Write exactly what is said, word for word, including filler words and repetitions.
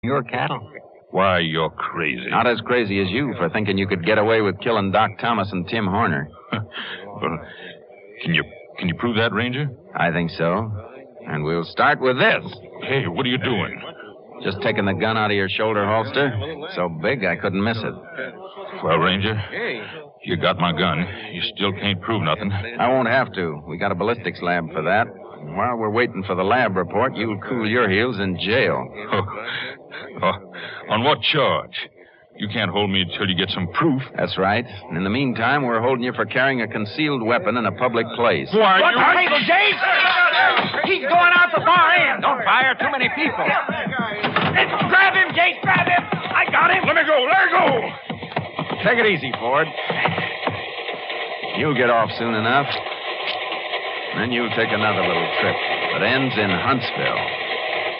your cattle. Why, you're crazy. Not as crazy as you for thinking you could get away with killing Doc Thomas and Tim Horner. Well, can you can you prove that, Ranger? I think so. And we'll start with this. Hey, what are you doing? Just taking the gun out of your shoulder holster. So big I couldn't miss it. Well, Ranger, you got my gun. You still can't prove nothing. I won't have to. We got a ballistics lab for that. And while we're waiting for the lab report, you'll cool your heels in jail. Oh. Oh. On what charge? You can't hold me until you get some proof. That's right. And in the meantime, we're holding you for carrying a concealed weapon in a public place. Why, What you... the table, Jake? He's going out the far end. Don't fire too many people. Grab him, Jake. Grab him. I got him. Let me go. Let go. Take it easy, Ford. You'll get off soon enough. Then you'll take another little trip that ends in Huntsville.